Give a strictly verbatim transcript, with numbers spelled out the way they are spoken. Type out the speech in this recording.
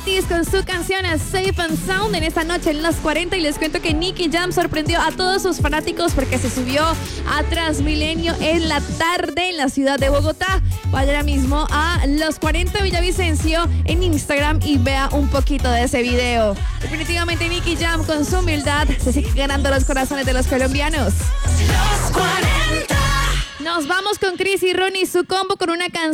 Nikitis con su canción Safe and Sound en esta noche en los cuarenta. Y les cuento que Nicky Jam sorprendió a todos sus fanáticos porque se subió a Transmilenio en la tarde en la ciudad de Bogotá. Vaya ahora mismo a los cuarenta Villavicencio en Instagram y vea un poquito de ese video. Definitivamente Nicky Jam con su humildad se sigue ganando los corazones de los colombianos. Los cuarenta. Nos vamos con Chris y Ronnie, su combo con una canción